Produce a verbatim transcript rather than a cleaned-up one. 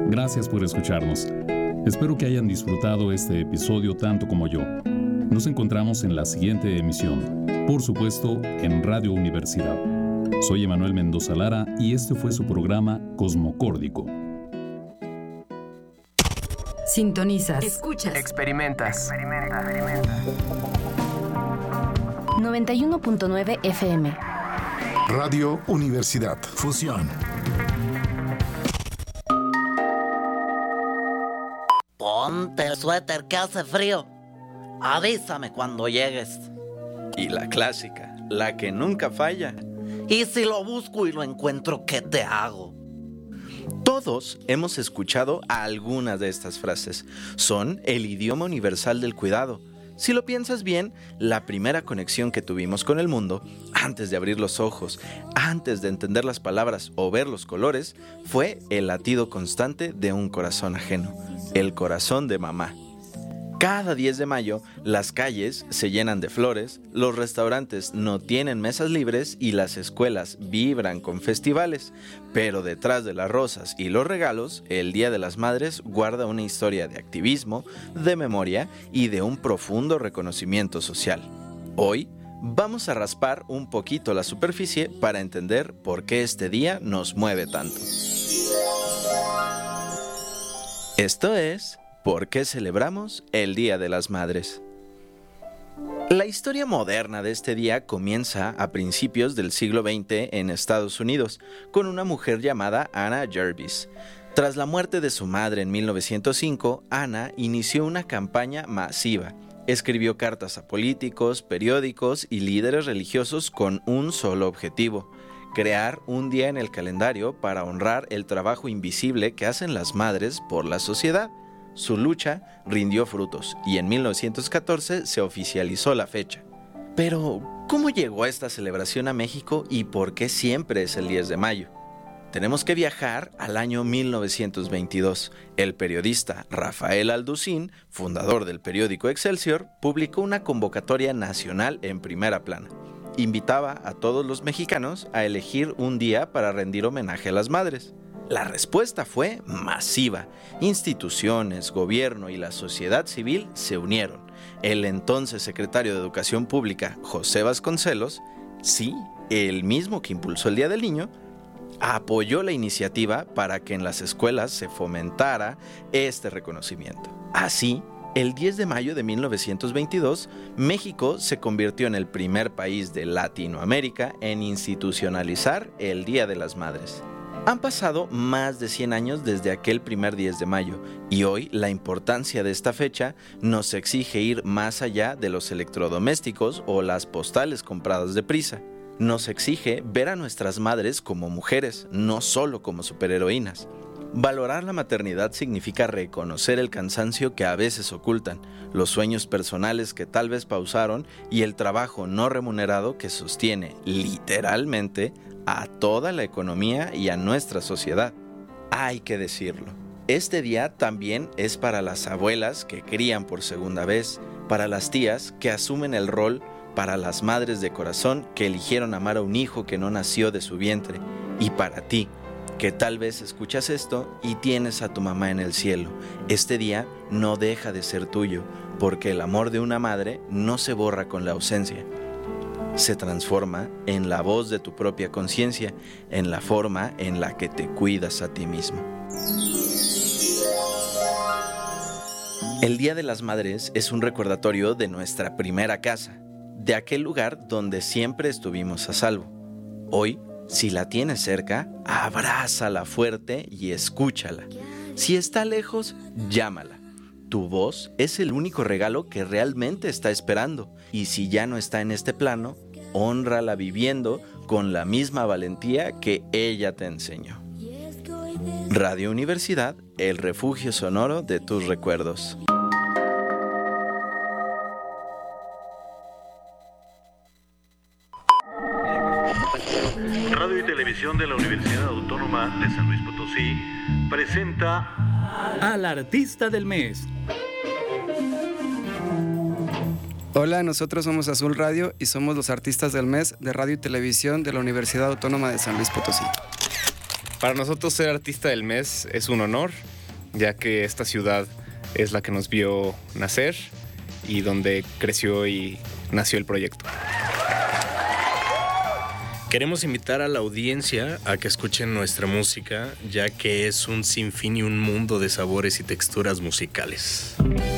Gracias por escucharnos. Espero que hayan disfrutado este episodio tanto como yo. Nos encontramos en la siguiente emisión, por supuesto, en Radio Universidad. Soy Emanuel Mendoza Lara y este fue su programa Cosmocórdico. Sintonizas. Escuchas. Experimentas. noventa y uno punto nueve F M. Radio Universidad. Fusión. Ponte el suéter que hace frío. Avísame cuando llegues. Y la clásica, la que nunca falla. Y si lo busco y lo encuentro, ¿qué te hago? Todos hemos escuchado algunas de estas frases. Son el idioma universal del cuidado. Si lo piensas bien, la primera conexión que tuvimos con el mundo, antes de abrir los ojos, antes de entender las palabras o ver los colores, fue el latido constante de un corazón ajeno, el corazón de mamá. Cada diez de mayo, las calles se llenan de flores, los restaurantes no tienen mesas libres y las escuelas vibran con festivales. Pero detrás de las rosas y los regalos, el Día de las Madres guarda una historia de activismo, de memoria y de un profundo reconocimiento social. Hoy, vamos a raspar un poquito la superficie para entender por qué este día nos mueve tanto. Esto es... ¿Por qué celebramos el Día de las Madres? La historia moderna de este día comienza a principios del siglo veinte en Estados Unidos, con una mujer llamada Anna Jarvis. Tras la muerte de su madre en mil novecientos cinco, Anna inició una campaña masiva. Escribió cartas a políticos, periódicos y líderes religiosos con un solo objetivo: crear un día en el calendario para honrar el trabajo invisible que hacen las madres por la sociedad. Su lucha rindió frutos y en mil novecientos catorce se oficializó la fecha. Pero, ¿cómo llegó esta celebración a México y por qué siempre es el diez de mayo? Tenemos que viajar al año mil novecientos veintidós. El periodista Rafael Alducín, fundador del periódico Excelsior, publicó una convocatoria nacional en primera plana. Invitaba a todos los mexicanos a elegir un día para rendir homenaje a las madres. La respuesta fue masiva. Instituciones, gobierno y la sociedad civil se unieron. El entonces secretario de Educación Pública, José Vasconcelos, sí, el mismo que impulsó el Día del Niño, apoyó la iniciativa para que en las escuelas se fomentara este reconocimiento. Así, el diez de mayo de mil novecientos veintidós, México se convirtió en el primer país de Latinoamérica en institucionalizar el Día de las Madres. Han pasado más de cien años desde aquel primer diez de mayo y hoy la importancia de esta fecha nos exige ir más allá de los electrodomésticos o las postales compradas deprisa. Nos exige ver a nuestras madres como mujeres, no solo como superheroínas. Valorar la maternidad significa reconocer el cansancio que a veces ocultan, los sueños personales que tal vez pausaron y el trabajo no remunerado que sostiene, literalmente, a toda la economía y a nuestra sociedad. Hay que decirlo. Este día también es para las abuelas que crían por segunda vez, para las tías que asumen el rol, para las madres de corazón que eligieron amar a un hijo que no nació de su vientre, y para ti, que tal vez escuchas esto y tienes a tu mamá en el cielo. Este día no deja de ser tuyo, porque el amor de una madre no se borra con la ausencia. Se transforma en la voz de tu propia conciencia, en la forma en la que te cuidas a ti mismo. El Día de las Madres es un recordatorio de nuestra primera casa, de aquel lugar donde siempre estuvimos a salvo. Hoy, si la tienes cerca, abrázala fuerte y escúchala. Si está lejos, llámala. Tu voz es el único regalo que realmente está esperando. Y si ya no está en este plano, hónrala viviendo con la misma valentía que ella te enseñó. Radio Universidad, el refugio sonoro de tus recuerdos. Radio y Televisión de la Universidad Autónoma de San Luis Potosí presenta al artista del mes. Hola, nosotros somos Azul Radio y somos los artistas del mes de Radio y Televisión de la Universidad Autónoma de San Luis Potosí. Para nosotros ser artista del mes es un honor ya que esta ciudad es la que nos vio nacer y donde creció y nació el proyecto. Queremos invitar a la audiencia a que escuchen nuestra música, ya que es un sinfín y un mundo de sabores y texturas musicales.